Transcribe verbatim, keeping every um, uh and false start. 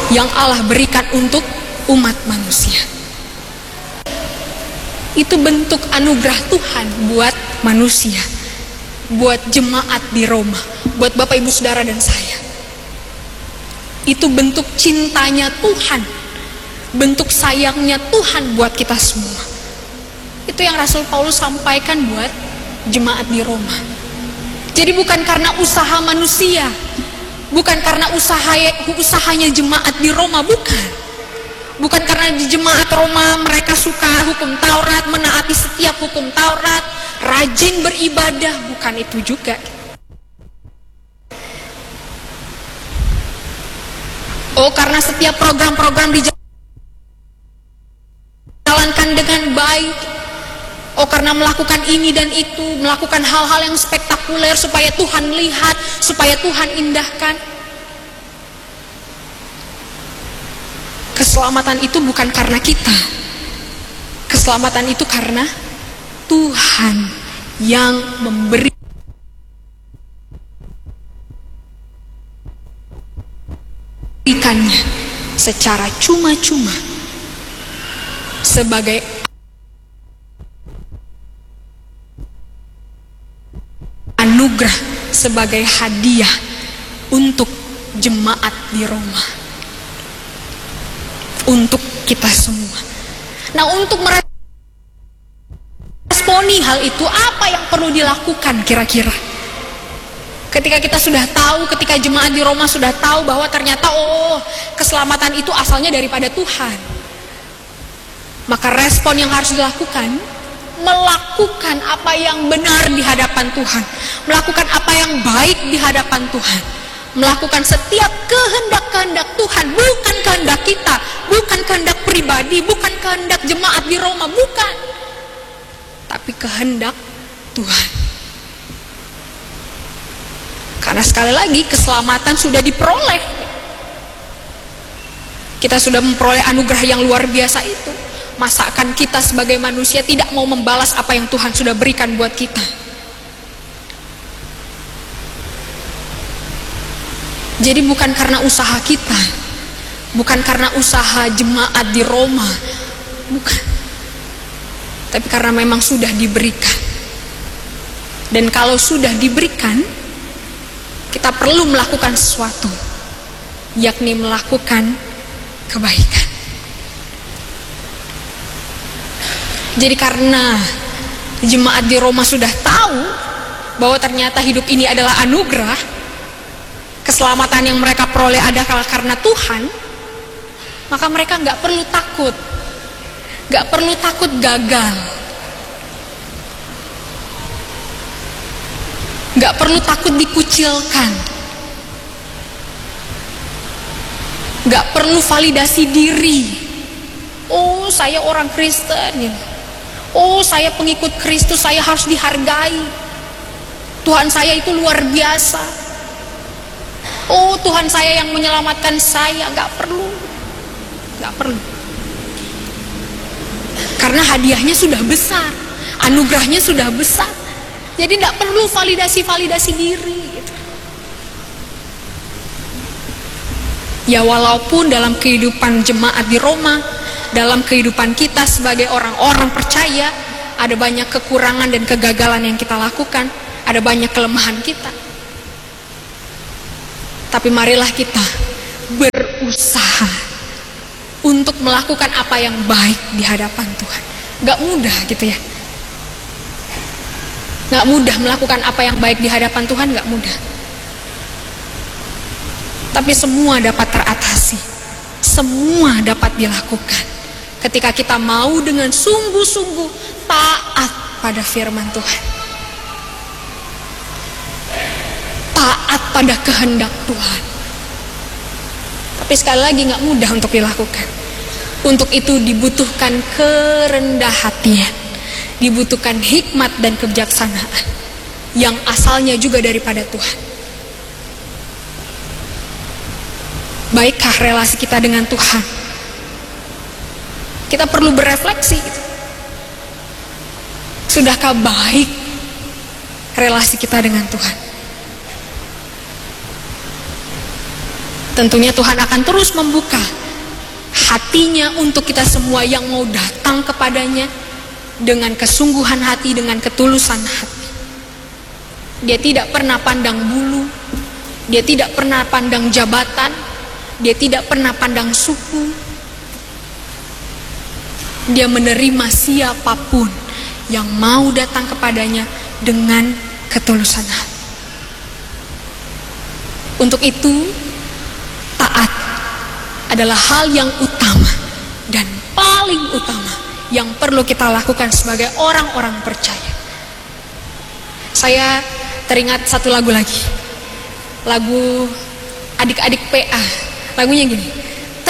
yang Allah berikan untuk umat manusia. Itu bentuk anugerah Tuhan buat manusia, buat jemaat di Roma, buat Bapak Ibu Saudara dan saya. Itu bentuk cintanya Tuhan, bentuk sayangnya Tuhan buat kita semua. Itu yang Rasul Paulus sampaikan buat jemaat di Roma. Jadi bukan karena usaha manusia, bukan karena usaha, usahanya jemaat di Roma, bukan. Bukan karena di jemaat Roma mereka suka hukum Taurat, menaati setiap hukum Taurat, rajin beribadah, bukan itu juga. Oh, karena setiap program-program dijalankan dengan baik. Oh, karena melakukan ini dan itu, melakukan hal-hal yang spektakuler supaya Tuhan lihat, supaya Tuhan indahkan. Keselamatan itu bukan karena kita. Keselamatan itu karena Tuhan yang memberi ikannya secara cuma-cuma sebagai anugerah, sebagai hadiah untuk jemaat di Roma, untuk kita semua. Nah, untuk meresponi hal itu, apa yang perlu dilakukan kira-kira? Ketika kita sudah tahu, ketika jemaat di Roma sudah tahu bahwa ternyata oh, keselamatan itu asalnya daripada Tuhan, maka respon yang harus dilakukan, melakukan apa yang benar di hadapan Tuhan, melakukan apa yang baik di hadapan Tuhan, melakukan setiap kehendak-kehendak Tuhan, bukan kehendak kita, bukan kehendak pribadi, bukan kehendak jemaat di Roma, bukan, tapi kehendak Tuhan. Karena sekali lagi keselamatan sudah diperoleh, kita sudah memperoleh anugerah yang luar biasa itu. Masa akan kita sebagai manusia tidak mau membalas apa yang Tuhan sudah berikan buat kita? Jadi bukan karena usaha kita, bukan karena usaha jemaat di Roma, bukan, tapi karena memang sudah diberikan. Dan kalau sudah diberikan, kita perlu melakukan sesuatu, yakni melakukan kebaikan. Jadi karena jemaat di Roma sudah tahu bahwa ternyata hidup ini adalah anugerah, keselamatan yang mereka peroleh adalah karena Tuhan, maka mereka nggak perlu takut, nggak perlu takut gagal, nggak perlu takut dikucilkan, nggak perlu validasi diri. Oh, saya orang Kristen, oh saya pengikut Kristus, saya harus dihargai, Tuhan saya itu luar biasa, oh Tuhan saya yang menyelamatkan saya. Nggak perlu, nggak perlu, karena hadiahnya sudah besar, anugerahnya sudah besar. Jadi tidak perlu validasi-validasi diri gitu. Ya walaupun dalam kehidupan jemaat di Roma, dalam kehidupan kita sebagai orang-orang percaya, ada banyak kekurangan dan kegagalan yang kita lakukan, ada banyak kelemahan kita. Tapi marilah kita berusaha untuk melakukan apa yang baik di hadapan Tuhan. Gak mudah gitu ya. Gak mudah melakukan apa yang baik di hadapan Tuhan, gak mudah. Tapi semua dapat teratasi, semua dapat dilakukan ketika kita mau dengan sungguh-sungguh taat pada firman Tuhan, taat pada kehendak Tuhan. Tapi sekali lagi gak mudah untuk dilakukan. Untuk itu dibutuhkan kerendah hatian, dibutuhkan hikmat dan kebijaksanaan yang asalnya juga daripada Tuhan. Baikkah relasi kita dengan Tuhan? Kita perlu berefleksi gitu. Sudahkah baik relasi kita dengan Tuhan? tentunya Tuhan akan terus membuka hatinya untuk kita semua yang mau datang kepadanya dengan kesungguhan hati, dengan ketulusan hati. Dia tidak pernah pandang bulu, dia tidak pernah pandang jabatan, dia tidak pernah pandang suku. Dia menerima siapapun yang mau datang kepadanya dengan ketulusan hati. Untuk itu, taat adalah hal yang utama dan paling utama yang perlu kita lakukan sebagai orang-orang percaya. Saya teringat satu lagu lagi, lagu adik-adik P A. Lagunya gini,